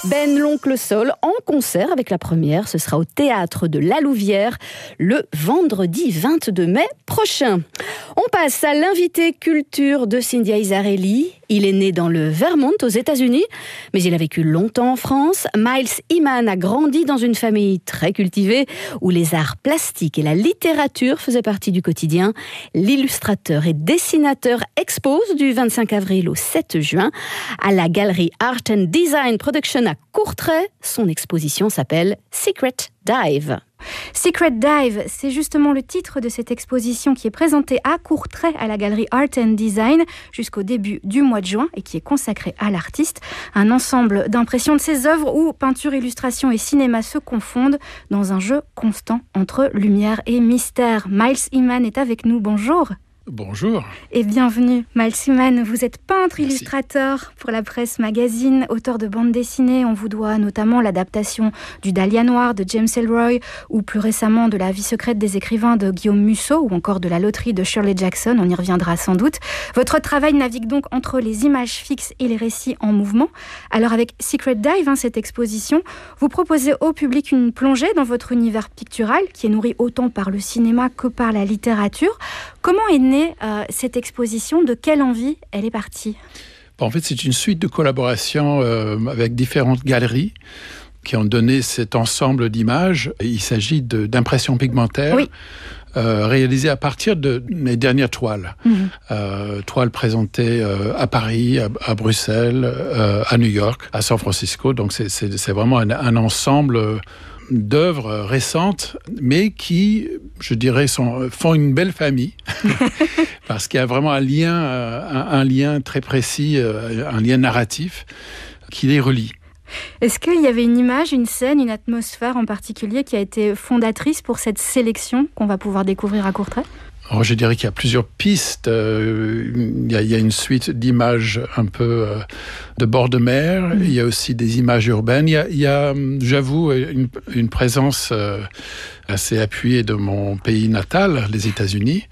Ben l'Oncle Sol en concert avec la première. Ce sera au Théâtre de la Louvière le vendredi 22 mai prochain. On passe à l'invité culture de Cynthia Isarelli. Il est né dans le Vermont aux États-Unis, mais il a vécu longtemps en France. Miles Hyman a grandi dans une famille très cultivée où les arts plastiques et la littérature faisaient partie du quotidien. L'illustrateur et dessinateur expose du 25 avril au 7 juin à la galerie Art and Design Production à Courtrai. Son exposition s'appelle Secret Dive. Secret Dive, c'est justement le titre de cette exposition qui est présentée à Courtrai à la galerie Art and Design jusqu'au début du mois de juin et qui est consacrée à l'artiste. Un ensemble d'impressions de ses œuvres où peinture, illustration et cinéma se confondent dans un jeu constant entre lumière et mystère. Miles Hyman est avec nous, bonjour. Bonjour. Et bienvenue, Miles Hyman. Vous êtes peintre, Merci. Illustrateur pour la presse magazine, auteur de bande dessinée. On vous doit notamment l'adaptation du Dahlia Noir de James Ellroy ou plus récemment de La vie secrète des écrivains de Guillaume Musso ou encore de La loterie de Shirley Jackson. On y reviendra sans doute. Votre travail navigue donc entre les images fixes et les récits en mouvement. Alors avec Secret Dive, cette exposition, vous proposez au public une plongée dans votre univers pictural qui est nourri autant par le cinéma que par la littérature. Comment est née cette exposition? De quelle envie elle est partie? En fait, c'est une suite de collaborations avec différentes galeries qui ont donné cet ensemble d'images. Il s'agit d'impressions pigmentaires réalisées à partir de mes dernières toiles. Toiles présentées à Paris, à Bruxelles, à New York, à San Francisco. Donc c'est vraiment un ensemble d'œuvres récentes, mais qui, je dirais, font une belle famille, parce qu'il y a vraiment un lien très précis, un lien narratif qui les relie. Est-ce qu'il y avait une image, une scène, une atmosphère en particulier qui a été fondatrice pour cette sélection qu'on va pouvoir découvrir à Courtrai ? Alors, je dirais qu'il y a plusieurs pistes. Il y a une suite d'images un peu de bord de mer. Il y a aussi des images urbaines. Il y a j'avoue, une présence assez appuyée de mon pays natal, les États-Unis.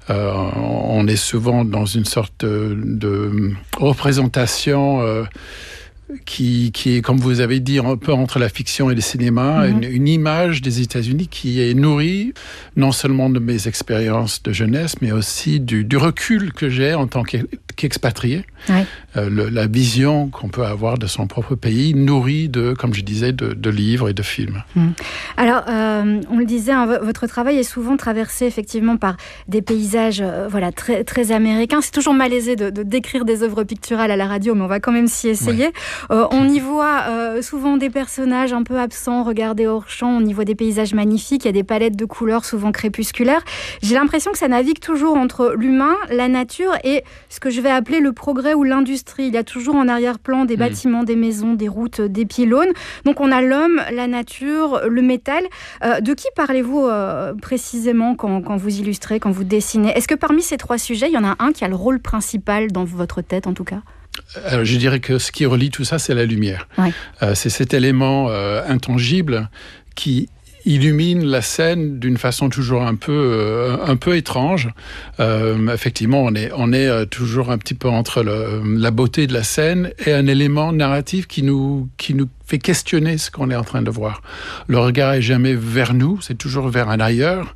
On est souvent dans une sorte de représentation qui est, comme vous avez dit, un peu entre la fiction et le cinéma, une image des États-Unis qui est nourrie non seulement de mes expériences de jeunesse, mais aussi du recul que j'ai en tant qu'expatrié. Ouais. La vision qu'on peut avoir de son propre pays, nourrie comme je disais, de livres et de films. Alors, on le disait, votre travail est souvent traversé effectivement par des paysages très, très américains. C'est toujours malaisé de décrire des œuvres picturales à la radio, mais on va quand même s'y essayer. Ouais. On y voit souvent des personnages un peu absents, regardés hors champ. On y voit des paysages magnifiques. Il y a des palettes de couleurs souvent crépusculaires. J'ai l'impression que ça navigue toujours entre l'humain, la nature et ce que je vais appeler le progrès ou l'industrie. Il y a toujours en arrière-plan des bâtiments, des maisons, des routes, des pylônes. Donc on a l'homme, la nature, le métal. De qui parlez-vous précisément quand vous illustrez, quand vous dessinez ? Est-ce que parmi ces trois sujets, il y en a un qui a le rôle principal dans votre tête en tout cas ? Alors, je dirais que ce qui relie tout ça, c'est la lumière. Ouais. C'est cet élément intangible qui illumine la scène d'une façon toujours un peu étrange. Effectivement, on est toujours un petit peu entre la beauté de la scène et un élément narratif qui nous fait questionner ce qu'on est en train de voir. Le regard est jamais vers nous, c'est toujours vers un ailleurs.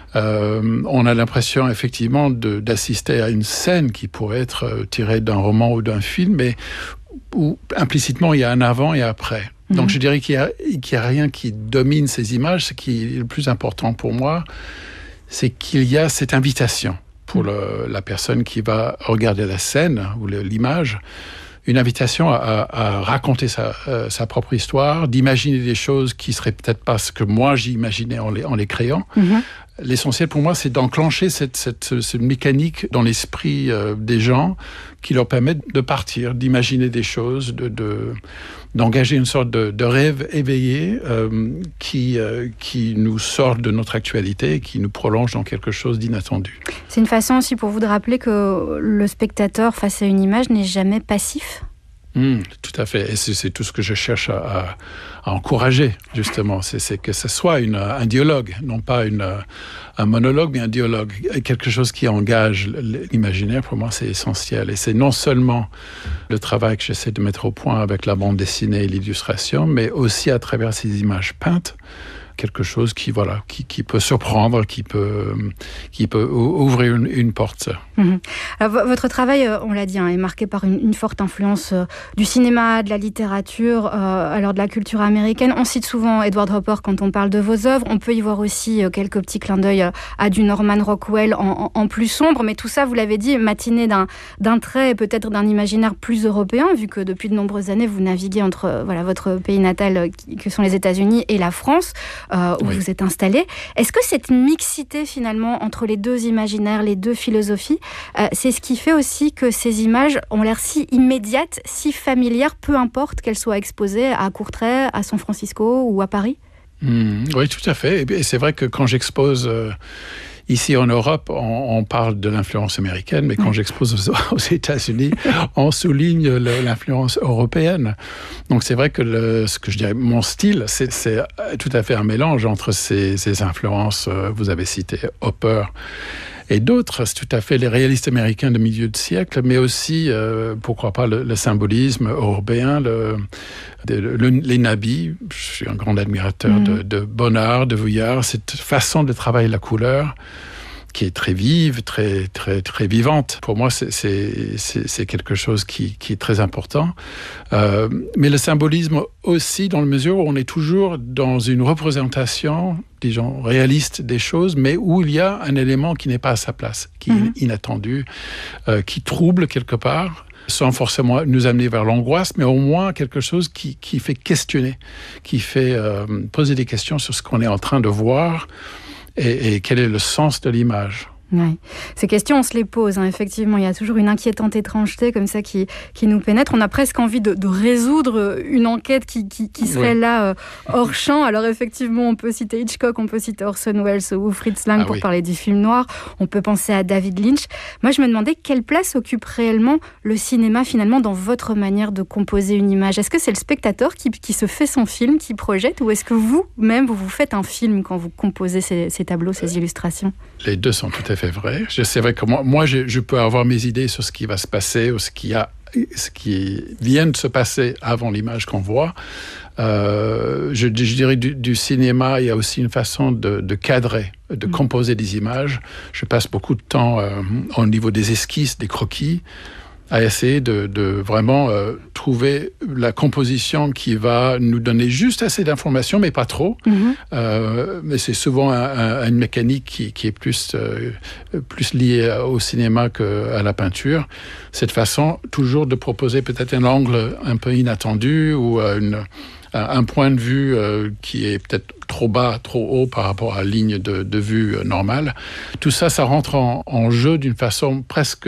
On a l'impression effectivement d'assister à une scène qui pourrait être tirée d'un roman ou d'un film, mais où implicitement il y a un avant et après. Donc je dirais qu'il y a rien qui domine ces images. Ce qui est le plus important pour moi, c'est qu'il y a cette invitation pour la personne qui va regarder la scène ou l'image, une invitation à raconter sa propre histoire, d'imaginer des choses qui seraient peut-être pas ce que moi j'imaginais en les créant. L'essentiel pour moi, c'est d'enclencher cette mécanique dans l'esprit des gens qui leur permettent de partir, d'imaginer des choses, d'engager une sorte de rêve éveillé qui nous sort de notre actualité et qui nous prolonge dans quelque chose d'inattendu. C'est une façon aussi pour vous de rappeler que le spectateur face à une image n'est jamais passif ? Tout à fait. Et c'est tout ce que je cherche à encourager, justement. C'est que ce soit un dialogue, non pas un monologue, mais un dialogue. Quelque chose qui engage l'imaginaire, pour moi, c'est essentiel. Et c'est non seulement le travail que j'essaie de mettre au point avec la bande dessinée et l'illustration, mais aussi à travers ces images peintes, quelque chose qui peut surprendre, qui peut ouvrir une porte. Alors, votre travail, on l'a dit, est marqué par une forte influence du cinéma, de la littérature, alors de la culture américaine. On cite souvent Edward Hopper quand on parle de vos œuvres. On peut y voir aussi quelques petits clins d'œil à du Norman Rockwell en plus sombre, mais tout ça, vous l'avez dit, matiné d'un trait et peut-être d'un imaginaire plus européen, vu que depuis de nombreuses années, vous naviguez entre votre pays natal, que sont les États-Unis, et la France, où vous êtes installé. Est-ce que cette mixité, finalement, entre les deux imaginaires, les deux philosophies, c'est ce qui fait aussi que ces images ont l'air si immédiates, si familières, peu importe qu'elles soient exposées à Courtrai, à San Francisco ou à Paris? Oui, tout à fait. Et c'est vrai que quand j'expose ici en Europe, on parle de l'influence américaine, mais quand j'expose aux États-Unis, on souligne l'influence européenne. Donc c'est vrai que ce que je dirais, mon style, c'est tout à fait un mélange entre ces influences. Vous avez cité Hopper et d'autres, c'est tout à fait les réalistes américains de milieu de siècle, mais aussi, pourquoi pas, le symbolisme européen, les nabis. Je suis un grand admirateur de Bonnard, de Vuillard, cette façon de travailler la couleur qui est très vive, très, très, très vivante. Pour moi, c'est quelque chose qui est très important. Mais le symbolisme aussi, dans la mesure où on est toujours dans une représentation, disons, réaliste des choses, mais où il y a un élément qui n'est pas à sa place, qui est inattendu, qui trouble quelque part, sans forcément nous amener vers l'angoisse, mais au moins quelque chose qui fait questionner, qui fait poser des questions sur ce qu'on est en train de voir, et quel est le sens de l'image. Oui. Ces questions, on se les pose. Effectivement, il y a toujours une inquiétante étrangeté comme ça qui nous pénètre. On a presque envie de résoudre une enquête qui serait là hors champ. Alors effectivement, on peut citer Hitchcock, on peut citer Orson Welles ou Fritz Lang pour parler du film noir. On peut penser à David Lynch. Moi, je me demandais quelle place occupe réellement le cinéma finalement dans votre manière de composer une image. Est-ce que c'est le spectateur qui se fait son film, qui projette, ou est-ce que vous-même, vous fêtes un film quand vous composez ces tableaux, ces illustrations? Les deux sont tout à fait vrai. C'est vrai que moi je peux avoir mes idées sur ce qui va se passer ou ce qui vient de se passer avant l'image qu'on voit. Je dirais du cinéma, il y a aussi une façon de cadrer, de composer des images. Je passe beaucoup de temps au niveau des esquisses, des croquis, à essayer de vraiment trouver la composition qui va nous donner juste assez d'informations, mais pas trop. Mais c'est souvent une mécanique qui est plus liée au cinéma qu'à la peinture. Cette façon, toujours de proposer peut-être un angle un peu inattendu ou un point de vue qui est peut-être trop bas, trop haut par rapport à la ligne de vue normale. Tout ça, ça rentre en jeu d'une façon presque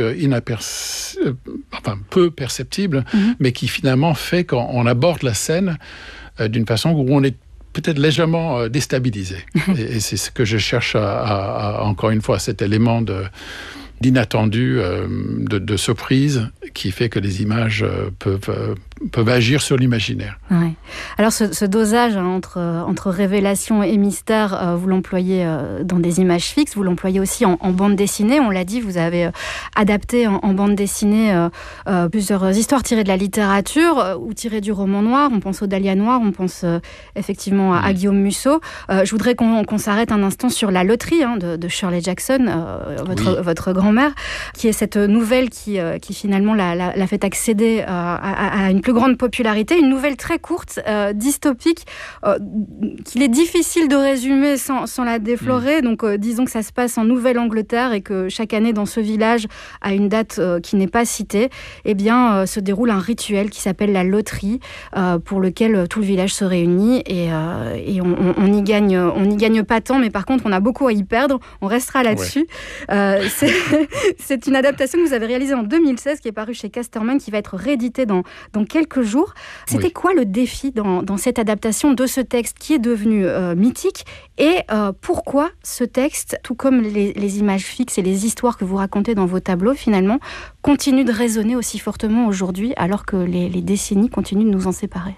peu perceptible, mais qui finalement fait qu'on aborde la scène d'une façon où on est peut-être légèrement déstabilisé. Et c'est ce que je cherche à encore une fois, cet élément d'inattendu, de surprise, qui fait que les images peuvent agir sur l'imaginaire. Ouais. Alors ce dosage entre révélation et mystère, vous l'employez dans des images fixes, vous l'employez aussi en bande dessinée. On l'a dit, vous avez adapté en bande dessinée plusieurs histoires tirées de la littérature ou tirées du roman noir. On pense au Dahlia noir, on pense effectivement à Guillaume Musso. Je voudrais qu'on s'arrête un instant sur La Loterie de Shirley Jackson, votre grand-mère, qui est cette nouvelle qui finalement l'a fait accéder à une plus grande popularité, une nouvelle très courte, dystopique, qu'il est difficile de résumer sans la déflorer. Donc disons que ça se passe en Nouvelle-Angleterre et que chaque année dans ce village, à une date qui n'est pas citée, se déroule un rituel qui s'appelle la loterie, pour lequel tout le village se réunit et on n'y gagne pas tant, mais par contre on a beaucoup à y perdre. On restera là-dessus. C'est une adaptation que vous avez réalisée en 2016, qui est parue chez Casterman, qui va être rééditée dans quelques jours. C'était quoi le défi dans cette adaptation de ce texte qui est devenu mythique, et pourquoi ce texte, tout comme les images fixes et les histoires que vous racontez dans vos tableaux, finalement, continuent de résonner aussi fortement aujourd'hui, alors que les décennies continuent de nous en séparer?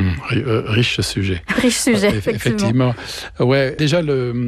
Riche sujet. Riche sujet, effectivement. Ouais, déjà,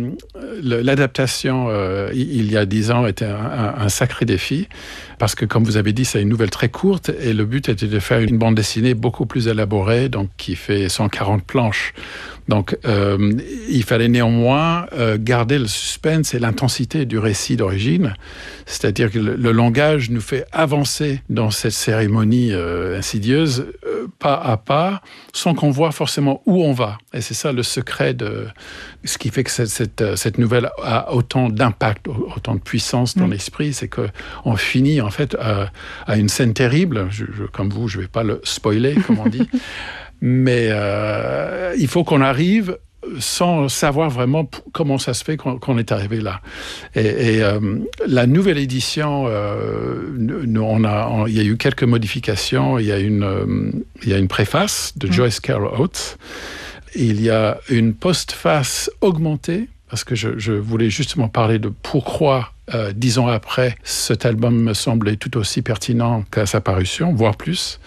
l'adaptation, il y a 10 ans, était un sacré défi, parce que, comme vous avez dit, c'est une nouvelle très courte, et le but était de faire une bande dessinée beaucoup plus élaborée, donc qui fait 140 planches. Donc, il fallait néanmoins garder le suspense et l'intensité du récit d'origine. C'est-à-dire que le langage nous fait avancer dans cette cérémonie insidieuse, pas à pas, sans qu'on voit forcément où on va. Et c'est ça le secret de ce qui fait que cette nouvelle a autant d'impact, autant de puissance dans l'esprit. C'est qu'on finit, en fait, à une scène terrible. Comme vous, je ne vais pas le spoiler, comme on dit. Mais il faut qu'on arrive sans savoir vraiment comment ça se fait qu'on est arrivé là. Et la nouvelle édition, il y a eu quelques modifications. Il y a une préface de Joyce Carol Oates. Il y a une postface augmentée, parce que je voulais justement parler de pourquoi, 10 ans après, cet album me semblait tout aussi pertinent qu'à sa parution, voire plus.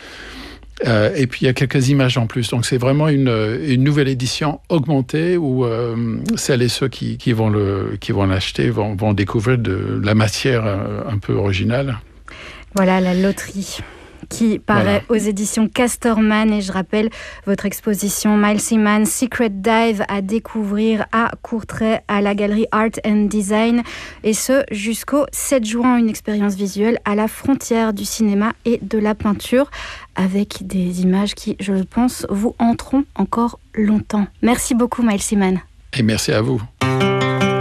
Et puis il y a quelques images en plus. Donc c'est vraiment une nouvelle édition augmentée où celles et ceux qui vont l'acheter vont découvrir de la matière un peu originale. Voilà, la loterie qui paraît aux éditions Casterman. Et je rappelle votre exposition Miles Seaman Secret Dive à découvrir à Courtrai à la galerie Art and Design, et ce jusqu'au 7 juin. Une expérience visuelle à la frontière du cinéma et de la peinture, avec des images qui, je le pense, vous hanteront encore longtemps. Merci beaucoup Miles Seaman. Et merci à vous.